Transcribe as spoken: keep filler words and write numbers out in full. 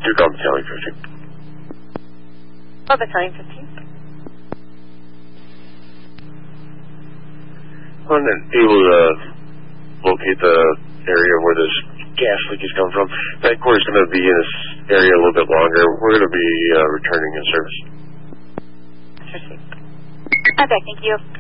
you're going battalion fifteen. Oh, battalion fifteen. I'm able to locate the area where this gas leak is coming from. That core is going to be in this area a little bit longer. We're going to be uh, returning in service. Interesting. Okay, thank you.